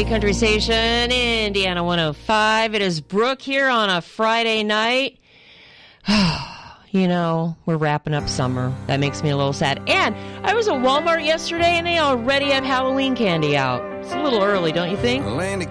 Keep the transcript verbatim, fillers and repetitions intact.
Country, Country Station, Indiana one oh five. It is Brooke here on a Friday night. You know, we're wrapping up summer. That makes me a little sad. And I was at Walmart yesterday, and they already have Halloween candy out. It's a little early, don't you think? Landy